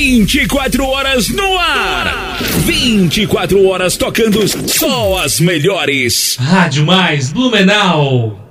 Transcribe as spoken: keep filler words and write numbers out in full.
vinte e quatro horas no ar. vinte e quatro horas tocando só as melhores. Rádio Mais Blumenau.